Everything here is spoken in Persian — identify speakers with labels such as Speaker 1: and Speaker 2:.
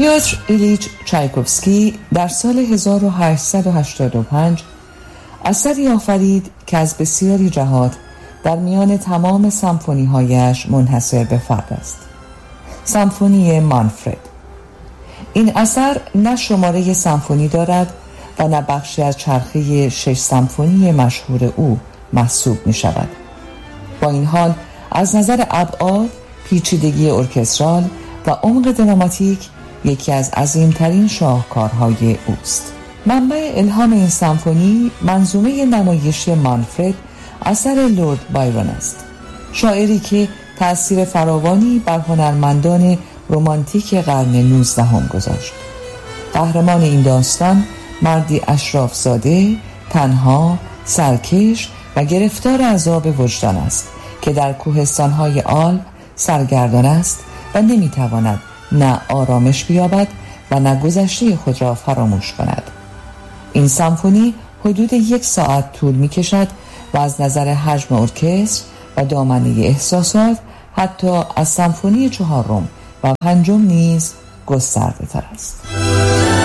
Speaker 1: پیوتر ایلیچ چایکوفسکی در سال 1885 اثری آفرید که از بسیاری جهات در میان تمام سمفونی‌هایش منحصر به فرد است. سمفونی مانفرد. این اثر نه شماره سمفونی دارد و نه بخشی از چرخه 6 سمفونی مشهور او محسوب می شود. با این حال از نظر ابعاد، پیچیدگی ارکسترال و عمق دراماتیک یکی از عظیمترین شاهکارهای اوست. منبع الهام این سمفونی منظومه نمایشی مانفرد اثر لرد بایرون است، شاعری که تأثیر فراوانی بر هنرمندان رمانتیک قرن 19 گذاشت. قهرمان این داستان مردی اشراف زاده، تنها، سرکش و گرفتار عذاب وجدان است که در کوهستان‌های آلپ سرگردان است و نمیتواند نه آرامش بیابد و نه گذشته خود را فراموش کند. این سمفونی حدود 1 ساعت طول می‌کشد و از نظر حجم ارکستر و دامنه احساسات حتی از سمفونی 4 و 5 نیز گسترده تر است.